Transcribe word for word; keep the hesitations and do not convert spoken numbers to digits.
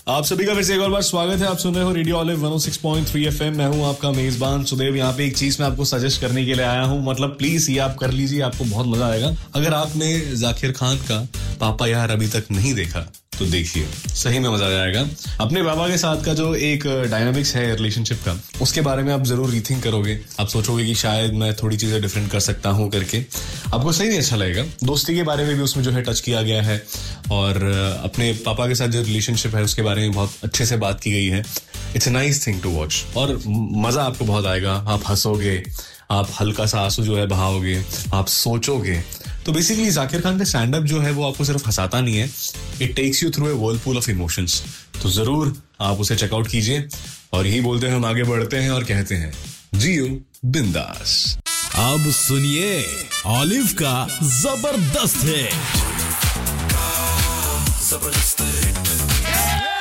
आप सभी का फिर से एक और बार स्वागत है। आप सुन रहे हो रेडियो ऑलिव वन ओ सिक्स पॉइंट थ्री एफएम। मैं हूं आपका मेजबान सुदेव। यहाँ पे एक चीज मैं आपको सजेस्ट करने के लिए आया हूं, मतलब प्लीज ये आप कर लीजिए, आपको बहुत मजा आएगा। अगर आपने जाकिर खान का पापा यार अभी तक नहीं देखा तो देखिए, सही में मजा आ जाएगा। अपने बाबा के साथ का जो एक डायनामिक्स है रिलेशनशिप का, उसके बारे में आप जरूर रीथिंक करोगे। आप सोचोगे कि शायद मैं थोड़ी चीजें डिफरेंट कर सकता हूं करके, आपको सही नहीं अच्छा लगेगा। दोस्ती के बारे में भी उसमें जो है टच किया गया है, और अपने पापा के साथ जो रिलेशनशिप है उसके बारे में बहुत अच्छे से बात की गई है। It's a nice thing to watch और मजा आपको बहुत आएगा। आप हंसोगे, आप हल्का सा आंसू जो है बहाओगे, आप सोचोगे। तो बेसिकली जाकिर खान का स्टैंड अप जो है वो आपको सिर्फ हंसाता नहीं है, it takes you through a Whirlpool of emotions. तो जरूर आप उसे चेकआउट कीजिए। और यही बोलते हैं हम आगे बढ़ते हैं और कहते हैं जियो बिंदास। अब सुनिए ऑलिव का जबरदस्त है।